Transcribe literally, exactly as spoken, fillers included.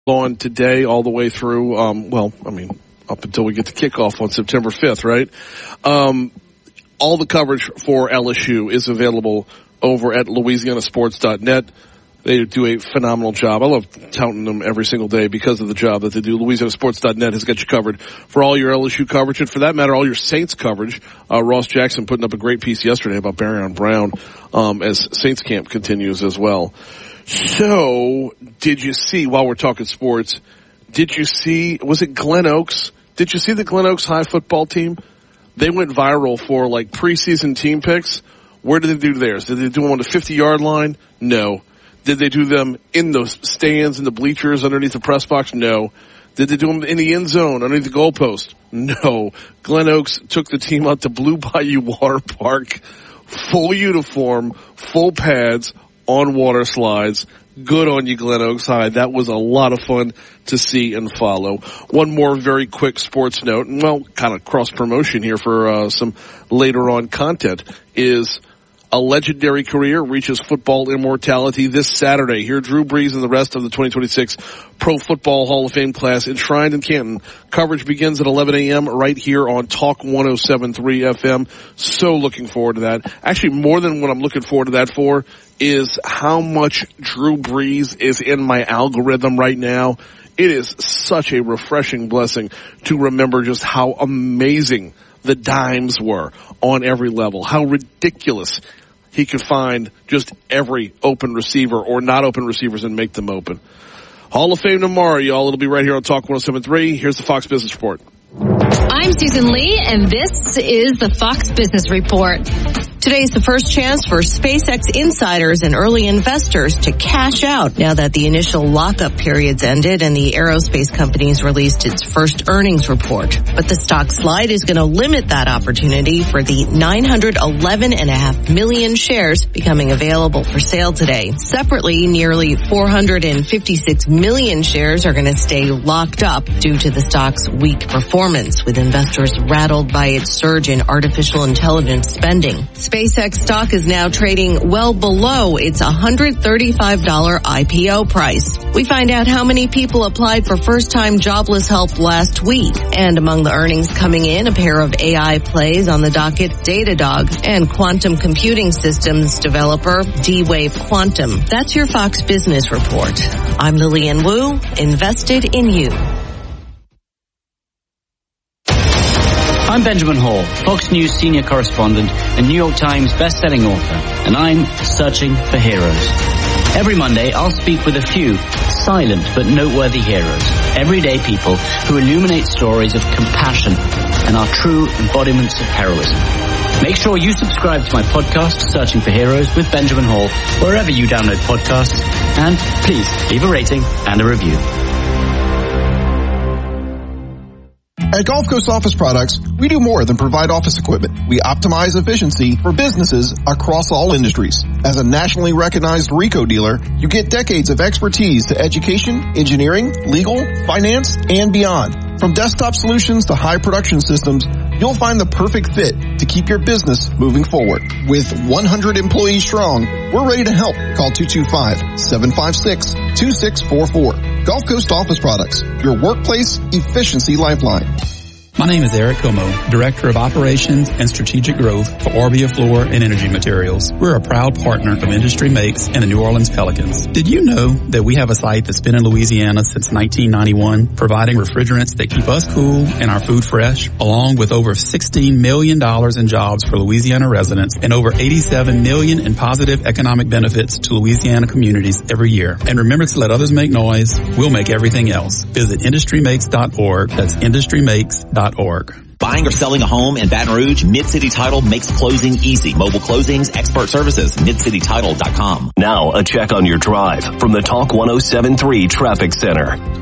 on today all the way through, um, well, I mean, up until we get to kickoff on September fifth, right? Um, all the coverage for L S U is available over at Louisiana Sports dot net. They do a phenomenal job. I love touting them every single day because of the job that they do. Louisiana Sports dot net has got you covered for all your L S U coverage, and for that matter, all your Saints coverage. Uh, Ross Jackson putting up a great piece yesterday about Barrion Brown, um, as Saints camp continues as well. So, did you see, while we're talking sports, did you see, was it Glen Oaks? Did you see the Glen Oaks High football team? They went viral for like preseason team picks. Where did they do theirs? Did they do them on the fifty-yard line? No. Did they do them in the stands, in the bleachers, underneath the press box? No. Did they do them in the end zone, underneath the goalpost? No. Glen Oaks took the team out to Blue Bayou Water Park, full uniform, full pads, on water slides. Good on you, Glen Oaks High. That was a lot of fun to see and follow. One more very quick sports note, and well, kind of cross promotion here for uh, some later on content, is a legendary career reaches football immortality this Saturday. Hear Drew Brees and the rest of the twenty twenty-six Pro Football Hall of Fame class enshrined in Canton. Coverage begins at eleven a.m. right here on Talk one oh seven point three F M. So looking forward to that. Actually, more than what I'm looking forward to that for is how much Drew Brees is in my algorithm right now. It is such a refreshing blessing to remember just how amazing the dimes were on every level, how ridiculous he could find just every open receiver or not open receivers and make them open. Hall of Fame tomorrow, y'all. It'll be right here on Talk one oh seven point three. Here's the Fox Business Report. I'm Susan Lee, and this is the Fox Business Report. Today is the first chance for SpaceX insiders and early investors to cash out now that the initial lockup periods ended and the aerospace company's released its first earnings report. But the stock slide is going to limit that opportunity for the nine hundred eleven point five million shares becoming available for sale today. Separately, nearly four hundred fifty-six million shares are going to stay locked up due to the stock's weak performance, with investors rattled by its surge in artificial intelligence spending. SpaceX stock is now trading well below its one hundred thirty-five dollars I P O price. We find out how many people applied for first-time jobless help last week. And among the earnings coming in, a pair of A I plays on the docket, Datadog, and quantum computing systems developer D-Wave Quantum. That's your Fox Business Report. I'm Lillian Wu, invested in you. I'm Benjamin Hall, Fox News senior correspondent and New York Times best-selling author, and I'm searching for heroes. Every Monday, I'll speak with a few silent but noteworthy heroes, everyday people who illuminate stories of compassion and are true embodiments of heroism. Make sure you subscribe to my podcast, Searching for Heroes with Benjamin Hall, wherever you download podcasts, and please leave a rating and a review. At Gulf Coast Office Products, we do more than provide office equipment. We optimize efficiency for businesses across all industries. As a nationally recognized RICO dealer, you get decades of expertise to education, engineering, legal, finance, and beyond. From desktop solutions to high production systems, you'll find the perfect fit to keep your business moving forward. With one hundred employees strong, we're ready to help. Call two two five, seven five six, two six four four. Gulf Coast Office Products, your workplace efficiency lifeline. My name is Eric Como, Director of Operations and Strategic Growth for Orbia Floor and Energy Materials. We're a proud partner of Industry Makes and the New Orleans Pelicans. Did you know that we have a site that's been in Louisiana since nineteen ninety-one, providing refrigerants that keep us cool and our food fresh, along with over sixteen million dollars in jobs for Louisiana residents and over eighty-seven million dollars in positive economic benefits to Louisiana communities every year. And remember to let others make noise. We'll make everything else. Visit industry makes dot org. That's industry makes dot org. Buying or selling a home in Baton Rouge, Mid-City Title makes closing easy. Mobile closings, expert services, mid city title dot com. Now, a check on your drive from the Talk one oh seven point three Traffic Center.